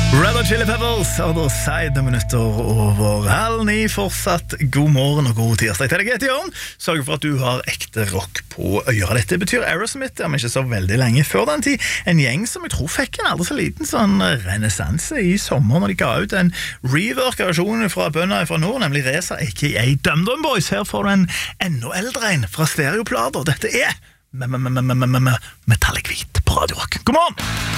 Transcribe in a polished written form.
Red Hot Chili Peppers har da 16 minutter over 8:30. Fortsatt god morgen og god tirsdag til deg, Gete Jørn. Sørg for at du har ekte rock på øret. Dette betyr Aerosmith, men ikke så veldig lenge før den tid. En gjeng som jeg tror fikk en aldri så liten sånn renessanse i sommer når de ga ut en rework-versjon fra bønder fra nord, nemlig Reza, a.k.a. Dum Boys. Her får du en enda eldre en fra stereoplater. Dette er Metallic Hvit på Radio Rock. God morgen!